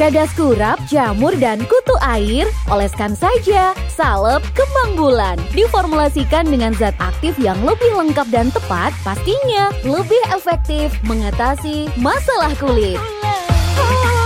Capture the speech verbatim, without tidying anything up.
Kadas kurap, jamur, dan kutu air, oleskan saja. Salep kembang bulan diformulasikan dengan zat aktif yang lebih lengkap dan tepat, pastinya lebih efektif mengatasi masalah kulit.